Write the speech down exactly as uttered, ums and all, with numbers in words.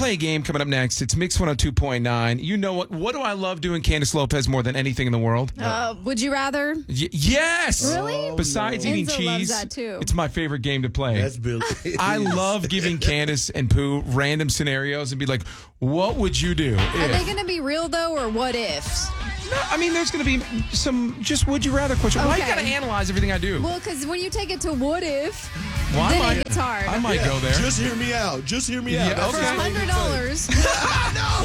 play a game coming up next. It's Mix one oh two point nine. You know what? What do I love doing, Candace Lopez, more than anything in the world? Uh, would you rather? Y- yes! Really? Besides no. eating Enzo cheese, loves that too. it's my favorite game to play. That's Billy. I love giving Candace and Pooh random scenarios and be like, what would you do? Are if? they going to be real, though, or what ifs? No, I mean, there's going to be some just would you rather questions. Why you Okay. got to analyze everything I do? Well, because when you take it to what if, Well, I then might, it gets hard. I might Yeah, go there. Just hear me out. Just hear me Yeah, out. That's okay. all For you one hundred say. dollars.